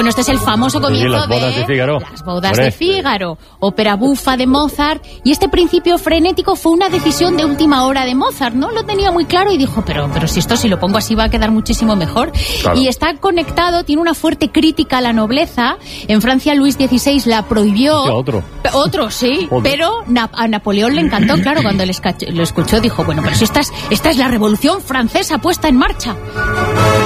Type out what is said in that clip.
Bueno, este es el famoso comienzo Las bodas de Fígaro. Las bodas de Fígaro, ópera bufa de Mozart, y este principio frenético fue una decisión de última hora de Mozart, ¿no? Lo tenía muy claro y dijo, pero si lo pongo así va a quedar muchísimo mejor. Claro. Y está conectado, tiene una fuerte crítica a la nobleza. En Francia Luis XVI la prohibió. Otro, sí, pero a Napoleón le encantó, claro, cuando lo escuchó dijo, bueno, pero si esta es la revolución francesa puesta en marcha.